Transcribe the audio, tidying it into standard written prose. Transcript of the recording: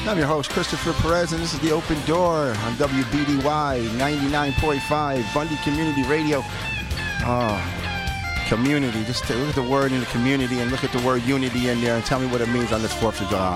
I'm your host, Christopher Perez, and this is The Open Door on WBDY 99.5, Bundy Community Radio. Community. Just look at the word in the community and look at the word unity in there and tell me what it means on this 4th of July.